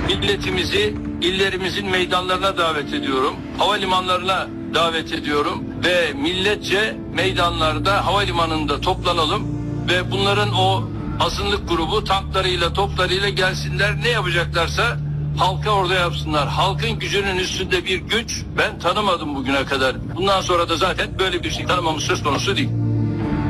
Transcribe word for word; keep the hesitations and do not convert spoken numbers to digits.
Milletimizi illerimizin meydanlarına davet ediyorum. Havalimanlarına davet ediyorum ve milletçe meydanlarda, havalimanında toplanalım ve bunların o azınlık grubu tanklarıyla, toplarıyla gelsinler. Ne yapacaklarsa halka orada yapsınlar. Halkın gücünün üstünde bir güç ben tanımadım bugüne kadar. Bundan sonra da zaten böyle bir şey tanımamız söz konusu değil.